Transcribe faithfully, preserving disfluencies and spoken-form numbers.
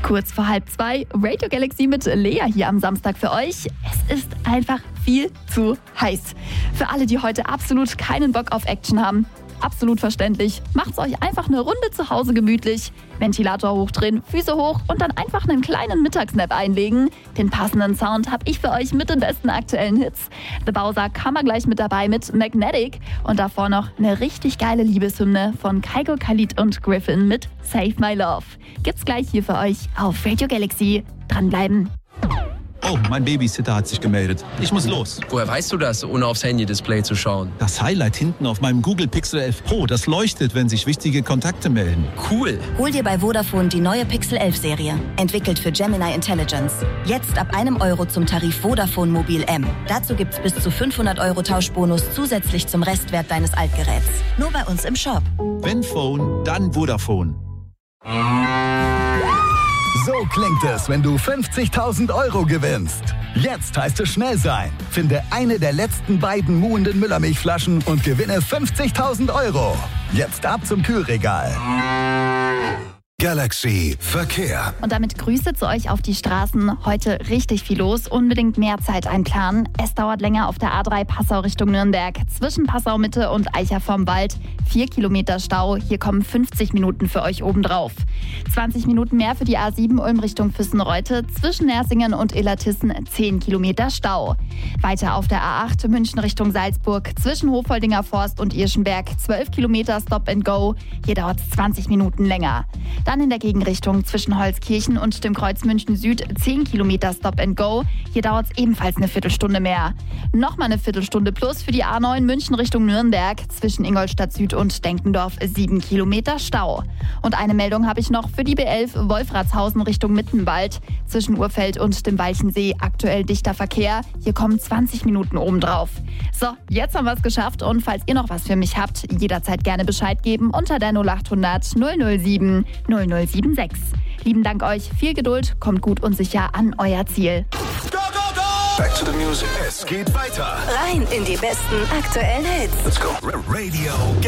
Kurz vor halb zwei, Radio Galaxy mit Lea hier am Samstag für euch. Es ist einfach viel zu heiß. Für alle, die heute absolut keinen Bock auf Action haben, absolut verständlich. Macht's euch einfach eine Runde zu Hause gemütlich, Ventilator hochdrehen, Füße hoch und dann einfach einen kleinen Mittagsnap einlegen. Den passenden Sound habe ich für euch mit den besten aktuellen Hits. The Bowser kam er gleich mit dabei mit Magnetic und davor noch eine richtig geile Liebeshymne von Kygo, Khalid und Griffin mit Save My Love. Gibt's gleich hier für euch auf Radio Galaxy. Dranbleiben. Oh, mein Babysitter hat sich gemeldet. Ich muss los. Woher weißt du das, ohne aufs Handy-Display zu schauen? Das Highlight hinten auf meinem Google Pixel elf Pro, das leuchtet, wenn sich wichtige Kontakte melden. Cool. Hol dir bei Vodafone die neue Pixel elf Serie. Entwickelt für Gemini Intelligence. Jetzt ab einem Euro zum Tarif Vodafone Mobil M. Dazu gibt's bis zu fünfhundert Euro Tauschbonus zusätzlich zum Restwert deines Altgeräts. Nur bei uns im Shop. Wenn Phone, dann Vodafone. So klingt es, wenn du fünfzigtausend Euro gewinnst. Jetzt heißt es schnell sein. Finde eine der letzten beiden muhenden Müllermilchflaschen und gewinne fünfzigtausend Euro. Jetzt ab zum Kühlregal. Galaxy Verkehr. Und damit Grüße zu euch auf die Straßen. Heute richtig viel los. Unbedingt mehr Zeit einplanen. Es dauert länger auf der A drei Passau Richtung Nürnberg. Zwischen Passau Mitte und Eicher vorm Wald. Vier Kilometer Stau. Hier kommen fünfzig Minuten für euch obendrauf. zwanzig Minuten mehr für die A sieben Ulm Richtung Füssen-Reute. Zwischen Nersingen und Illertissen zehn Kilometer Stau. Weiter auf der A acht München Richtung Salzburg. Zwischen Hofoldinger Forst und Irschenberg zwölf Kilometer Stop and Go. Hier dauert es zwanzig Minuten länger. Dann in der Gegenrichtung zwischen Holzkirchen und dem Kreuz München Süd zehn Kilometer Stop and Go. Hier dauert es ebenfalls eine Viertelstunde mehr. Nochmal eine Viertelstunde plus für die A neun München Richtung Nürnberg. Zwischen Ingolstadt Süd und Denkendorf sieben Kilometer Stau. Und eine Meldung habe ich noch für die B elf Wolfratshausen Richtung Mittenwald. Zwischen Urfeld und dem Walchensee aktuell dichter Verkehr. Hier kommen zwanzig Minuten obendrauf. So, jetzt haben wir es geschafft. Und falls ihr noch was für mich habt, jederzeit gerne Bescheid geben unter der null acht hundert null null sieben null null sieben sechs. Lieben Dank euch, viel Geduld, kommt gut und sicher an euer Ziel. Go, go, go! Back to the music. Es geht weiter. Rein in die besten aktuellen Hits. Let's go. Radio